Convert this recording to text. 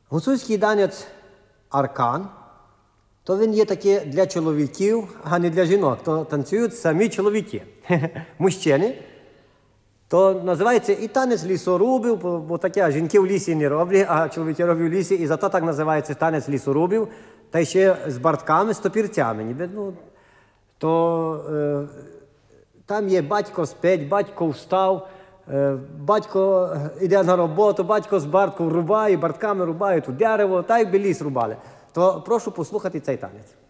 Гуцульський танець аркан, то він є таке для чоловіків, а не для жінок. То танцюють самі чоловіки, мужчини. То називається і танець лісорубів, бо таке жінки в лісі не роблять, а чоловіки роблять в лісі. І зато так називається танець лісорубів, та ще з бартками, з топірцями. Там є батько спить, батько встав, батько йде на роботу, батько з бартком рубає, бартками рубають у дерево, так би ліс рубали. То прошу послухати цей танець.